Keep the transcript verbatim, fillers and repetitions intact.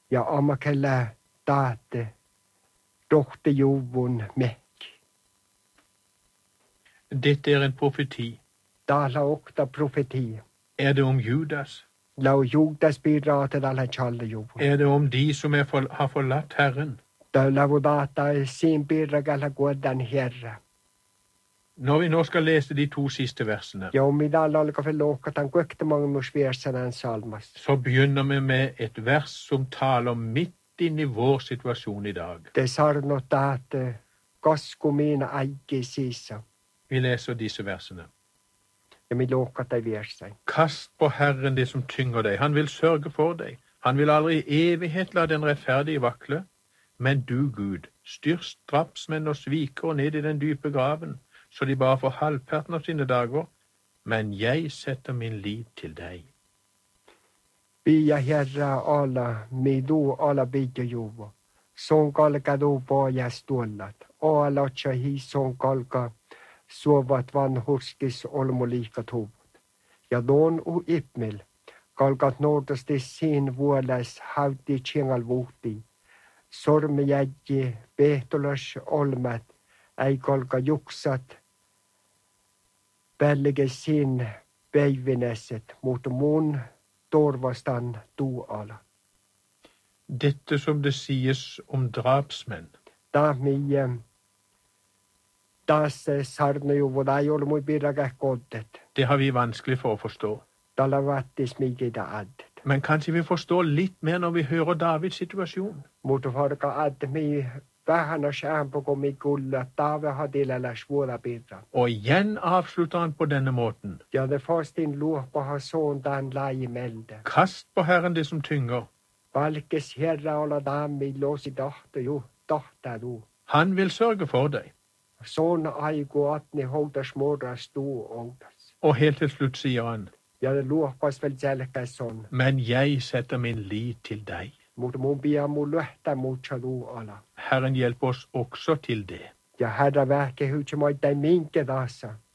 Ja amakella taate tohte juvun mekki. Dette er en profeti. Täällä okta profetia. Er det om Judas? Lau Judas piratet alla challe juvun. Er det om de som er for, har forlatt Herren? Täällä vodata sin pirragalla kuodan herra. Når vi nå skal lese de to siste versene, Ja mitä alkaa velokatan kuektamangus viersanan salmast. så begynner vi med et vers som taler midt inn i vår situasjon i dag. Te sarno taate kasku mina äikki sissa. Vi leser disse versene. Ja mi lokata viersain. Kast på Herren det som tynger deg. Han vil sørge for deg. Han vil aldri i evighet la den rettferdige vakle. Men du, Gud, styr drapsmenn og svikere ned i den dype graven, så de bare får halvparten av sine dager. Men jeg setter min lit til deg. Pia herra alla mi du alla bidja juvo. Son kalka du pojas tuollat. Alla hi son kalka suovat vanhurskis olmoliikat huvut. Ja don u ipmil kalkat noordasti siin vuolas hauti tjengal vuhti. Sormejäji pehtolas olmat ei kalka juksat. Pällige siin päivineset, mutta mun torvastan tuala. Dette som det sies om drapsmenn, Ta mi taas sarnajuvu ei ole mui pirrakäh koddet. det har vi vanskelig for å forstå. Tällä vattis mikitä addet. Men kanskje vi forstår litt mer når vi hører Davids situasjon. Mutta varka adde mi vähän on sämpö kun mi kulla taave hadilalla svuola pirra. Og igjen avslutter han på denne måten. Ja det forstin luopaha suuntaan lajimelde. Kast på Herren det som tynger. Valkes herra olla dammi losi tahto ju tahtaa du. Han vil sørge for deg. Sån aiku atni houtas morras tuu outas. Og helt til slutt sier han, Ja det luopas vel selkäs son. men jeg setter min lit til deg. Mutta mun pia mun löhtä muutsa du ala. Herren hjelper oss også til det. Ja herra vähke hytse moittain minkä taassa.